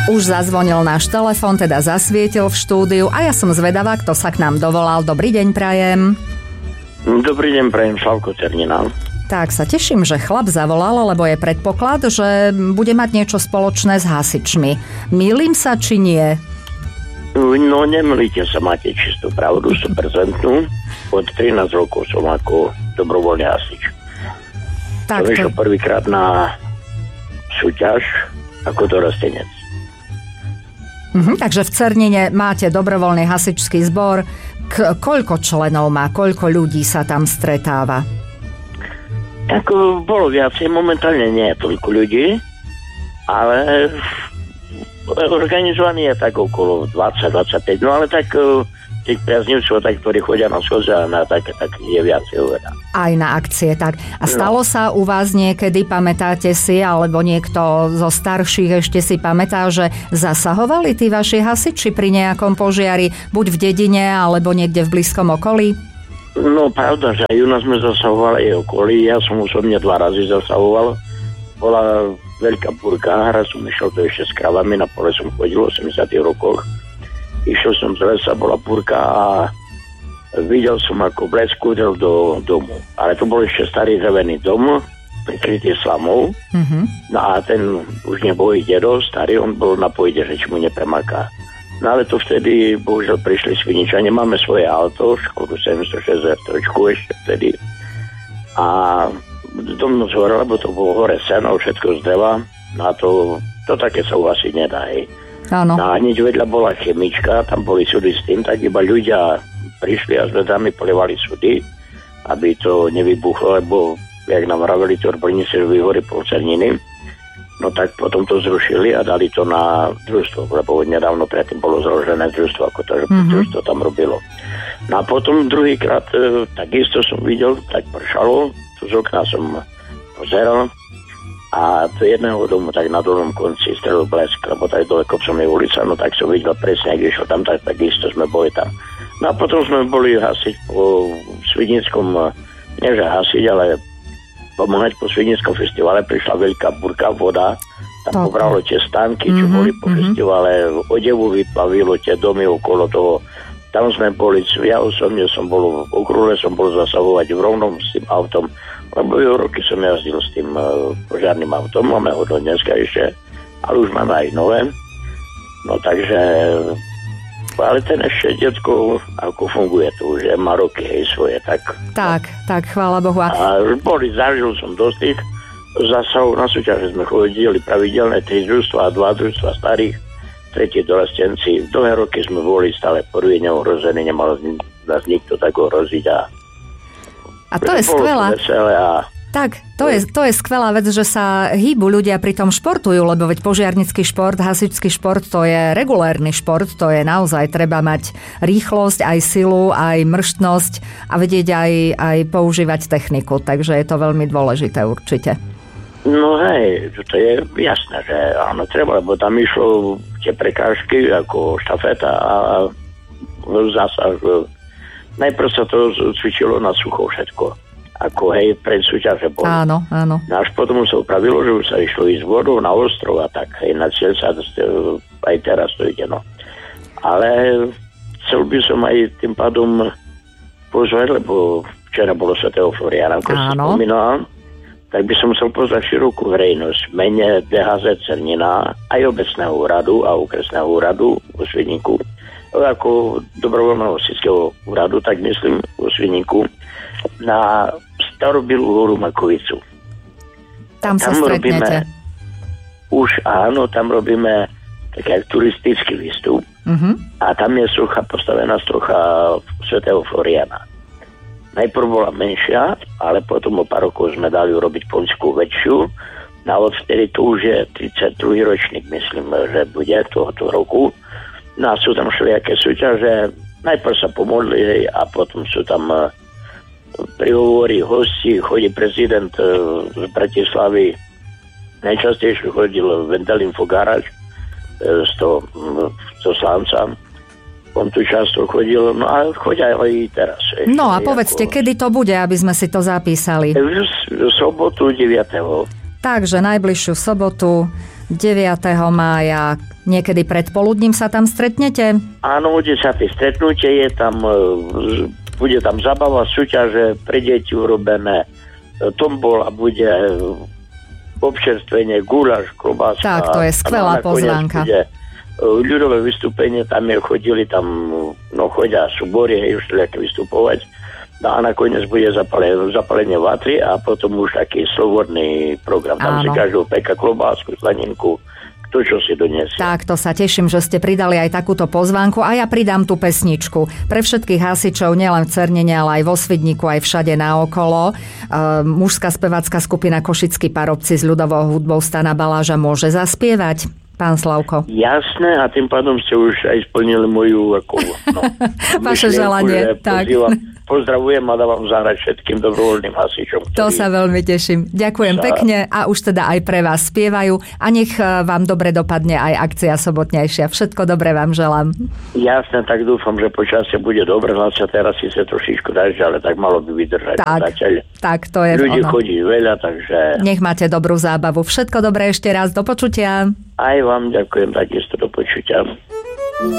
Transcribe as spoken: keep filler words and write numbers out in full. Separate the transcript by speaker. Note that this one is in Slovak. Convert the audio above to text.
Speaker 1: Už zazvonil náš telefon, teda zasvietil v štúdiu a ja som zvedavá, kto sa k nám dovolal. Dobrý deň, prajem.
Speaker 2: Dobrý deň, prajem, Slavko Cernina.
Speaker 1: Tak sa teším, že chlap zavolal, lebo je predpoklad, že bude mať niečo spoločné s hasičmi. Mýlim sa, či nie?
Speaker 2: No, nemýlite sa, máte čistú pravdu, sto percent. Od trinásť rokov som ako dobrovoľný hasič.
Speaker 1: Tak
Speaker 2: to vyšlo prvýkrát na súťaž ako dorostenec.
Speaker 1: Mhm, takže v Cernine máte dobrovoľný hasičský zbor. K- koľko členov má? Koľko ľudí sa tam stretáva?
Speaker 2: Ako bolo viacej, momentálne nie je toľko ľudí, ale organizovaný je tak okolo dvadsať dvadsaťpäť, no ale tak tých priaznivcov, tak, ktorí chodia na schoze a na také, tak je viacej uvedá.
Speaker 1: Aj na akcie, tak. A stalo no. sa u vás niekedy, pamätáte si, alebo niekto zo starších ešte si pamätá, že zasahovali tí vaši hasiči pri nejakom požiari, buď v dedine, alebo niekde v blízkom okolí?
Speaker 2: No, pravda, že aj u nás sme zasahovali aj okolí. Ja som osobne dva razy zasahoval. Bola veľká búrka, hra som išiel to ešte s kravami, na pole som chodil v osemdesiatych rokoch. Išiel som z lesa, bola búrka a videl som, ako blesk udrel do domu. Ale to bol ešte starý drevený dom, prikrytý slamou. Mm-hmm. No a ten už nebol dedo, starý, on bol na pôjde, že či mu nepremaká. No ale to vtedy, bohužiaľ, prišli Sviničania, máme svoje auto, Škodu sedemstošesť trošku ešte vtedy. A dom zhorel, lebo to bolo hore seno, všetko z dreva. No a to, to také sa u asi nedá, hej.
Speaker 1: Áno.
Speaker 2: No a hneď vedľa bola chemička, tam boli súdy s tým, tak iba ľudia prišli a s vedami polievali súdy, aby to nevybuchlo, lebo, jak nám vraveli tí odborníci, že vyhorí pol Cerniny. No tak potom to zrušili a dali to na družstvo, lebo nedávno predtým bolo založené družstvo, ako to, že mm-hmm. družstvo tam robilo. No a potom druhýkrát, e, takisto som videl, tak pršalo, tu z okna som pozeral, a do jedného domu, tak na dolnom konci strelil blesk, lebo tak dole kopcom je ulica, no tak som videl presne, ak išiel tam, tak takisto sme boli tam. No a potom sme boli hasiť po Svinickom, nie že hasiť, ale pomáhať po Svinickom festivale, prišla veľká búrka, voda, tam pobralo tie stánky, čo mm-hmm, boli po mm-hmm. festivale, odevu vyplavilo, tie domy okolo toho, tam sme boli, ja osobne som bol v okruhe, som bol zasahovať v rovnom s tým autom, lebo roky som jazdil s tým uh, požiarným autom, máme ho do dneska ešte, ale už máme aj nové. No takže, ale ten ešte detko, ako funguje to, že má roky, hej, svoje, tak...
Speaker 1: Tak, no. tak, chvála Bohu.
Speaker 2: A boli, zažil som dosť tých zasahov na súťaže, sme chodili pravidelné tri družstva, dva družstva starých, tretí dorastenci. Dlhé roky sme boli stále prvý neohrozený, nemal nás nikto tak ohroziť a
Speaker 1: A to je skvelá.
Speaker 2: A...
Speaker 1: Tak, to je, to je skvelá vec, že sa hýbu ľudia pri tom športujú, lebo veď požiarnický šport, hasičský šport, to je regulérny šport, to je naozaj treba mať rýchlosť, aj silu, aj mrštnosť a vedieť aj, aj používať techniku, takže je to veľmi dôležité určite.
Speaker 2: No hej, to je jasné, že áno, treba, lebo tam išlo tie prekážky ako štafeta a zásah. Najprv sa to cvičilo na sucho všetko. Ako hej, pred súťaže boli.
Speaker 1: Áno, áno.
Speaker 2: Až potom sa upravilo, že už sa išlo ísť vodou na ostrov a tak. Hej, na cieľ sa aj teraz to ide, no. Ale chcel by som aj tým pádom pozvať, lebo včera bolo svätého Floriána, ako si spomínal, tak by som chcel pozvať širokú verejnosť v mene dé há zet Cernina, aj obecného úradu a okresného úradu vo Svidníku, ako dobrovoľného hasičského úradu, tak myslím vo Svidníku, na Starobilú horu Makovicu.
Speaker 1: Tam sa
Speaker 2: tam
Speaker 1: stretnete.
Speaker 2: Robíme, už áno, tam robíme taký turistický výstup uh-huh. a tam je socha, postavená socha svätého Floriána. Najprv bola menšia, ale potom o pár rokov sme dali urobiť poľskú väčšiu. Na odvtedy tu už je tridsaťdruhý ročník, myslím, že bude tohoto roku. No a sú tam všelijaké súťaže. Najprv sa pomodli a potom sú tam prihovorí hosti, chodí prezident z Bratislavy. Najčastejšie chodil Vendelin Fogárač z toho, z toho Slánca. On tu často chodil, no a chodia aj teraz. Ešte,
Speaker 1: no a povedzte, ako... kedy to bude, aby sme si to zapísali?
Speaker 2: V, v sobotu deviateho
Speaker 1: Takže najbližšiu sobotu deviateho mája. Niekedy predpoludním sa tam stretnete?
Speaker 2: Áno, o desiatej stretnutie je tam, bude tam zabava, súťaže, pre deti urobené tombol a bude občerstvenie, guláš, klobáska.
Speaker 1: Tak, to je skvelá pozvánka.
Speaker 2: Bude ľudové vystúpenie, tam je chodili, tam no chodia súbory, hej, už všelijaké vystupovať. No a nakoniec bude zapalenie, zapalenie vatry a potom už taký slobodný program. Tam
Speaker 1: Áno.
Speaker 2: si každého peka klobásku, slaninku, kto čo si doniesie.
Speaker 1: Tak, to sa teším, že ste pridali aj takúto pozvánku a ja pridám tú pesničku. Pre všetkých hasičov, nielen v Cernene, ale aj vo Svidníku, aj všade naokolo. Uh, mužská spevácka skupina Košickí parobci s ľudovou hudbou Stana Baláža môže zaspievať. Pán Slavko.
Speaker 2: Jasné, a tým pádom ste už aj splnili moju ako, no,
Speaker 1: vaše želanie. Tak.
Speaker 2: Pozývam, pozdravujem a dávam zahrať všetkým dobrovoľným hasičom.
Speaker 1: To sa veľmi teším. Ďakujem sa... pekne a už teda aj pre vás spievajú a nech vám dobre dopadne aj akcia sobotnejšia. Všetko dobré vám želám.
Speaker 2: Jasné, tak dúfam, že počasie bude dobre. Hlavne teraz si sa trošičku dažď, ale tak malo by vydržať.
Speaker 1: Tak, tak to je
Speaker 2: ľudí
Speaker 1: ono.
Speaker 2: chodí veľa, takže...
Speaker 1: Nech máte dobrú zábavu. Všetko dobré ešte raz. Do počutia.
Speaker 2: Aj vám ďakujem, takisto do počutia.